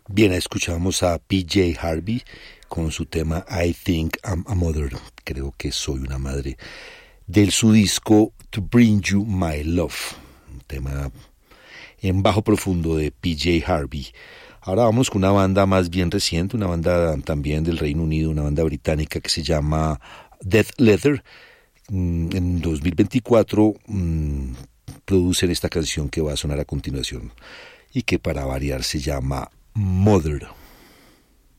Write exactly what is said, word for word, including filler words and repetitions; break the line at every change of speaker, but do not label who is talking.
Bien, escuchamos a P J Harvey con su tema I Think I'm a Mother, creo que soy una madre, del su disco To Bring You My Love, un tema en bajo profundo de P J Harvey. Ahora vamos con una banda más bien reciente, una banda también del Reino Unido, una banda británica que se llama Death Leather. En dos mil veinticuatro mmm, producen esta canción que va a sonar a continuación y que para variar se llama Mother.